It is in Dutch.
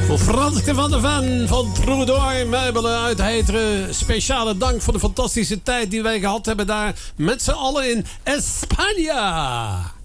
Voor Franske van der Ven van Troubadour Meubelen uit Heteren. Speciale dank voor de fantastische tijd die wij gehad hebben daar met z'n allen in España.